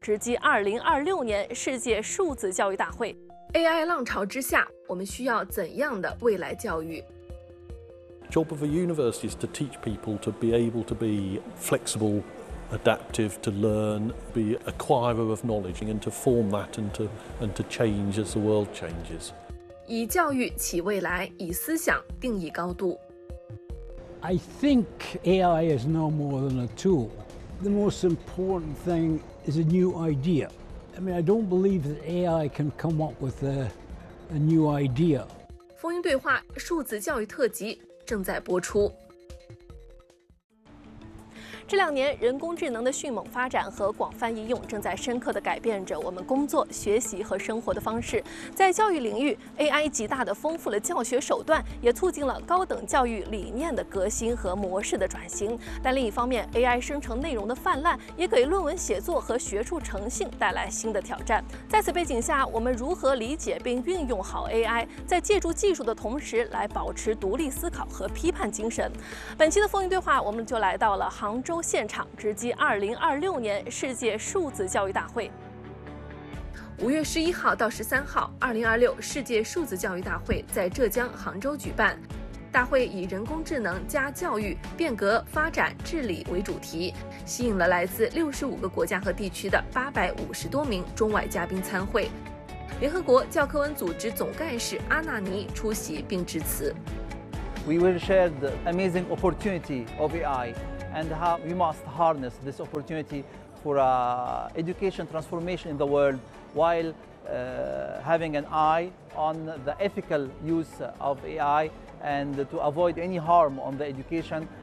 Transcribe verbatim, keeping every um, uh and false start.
直击二零二六年世界数字教育大会。A I 浪潮之下，我们需要怎样的未来教育？ The job of a university is to teach people to be able to be flexible, adaptive, to learn, be acquirer of knowledge, and to form that and to and to change as the world changes. 以教育起未来，以思想定义高度。 I think A I is no more than a tool. The most important thing is a new idea. I mean, I don't believe that A I can come up with a, a new idea. 风云对话数字教育特辑正在播出。 这两年，人工智能的迅猛发展和广泛应用，正在深刻地改变着我们工作、学习和生活的方式。在教育领域 ，A I 极大地丰富了教学手段，也促进了高等教育理念的革新和模式的转型。但另一方面 ，A I 生成内容的泛滥，也给论文写作和学术诚信带来新的挑战。在此背景下，我们如何理解并运用好 A I， 在借助技术的同时，来保持独立思考和批判精神？本期的风云对话，我们就来到了杭州 现场直击二零二六年世界数字教育大会。五月十一号到十三号，二零二六世界数字教育大会在浙江杭州举办。大会以人工智能加教育变革发展治理为主题，吸引了来自六十五个国家和地区的八百五十多名中外嘉宾参会。联合国教科文组织总干事阿纳尼出席并致辞。 We will share the amazing opportunity of A I. And how we must harness this opportunity for uh, education transformation in the world while uh, having an eye on the ethical use of A I and to avoid any harm on the education